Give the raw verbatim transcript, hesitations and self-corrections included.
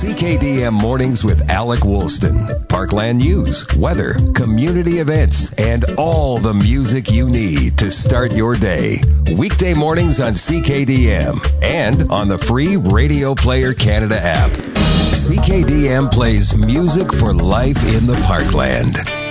C K D M Mornings with Alec Woolston. Parkland news, weather, community events, and all the music you need to start your day. Weekday mornings on C K D M and on the free Radio Player Canada app. C K D M plays music for life in the Parkland.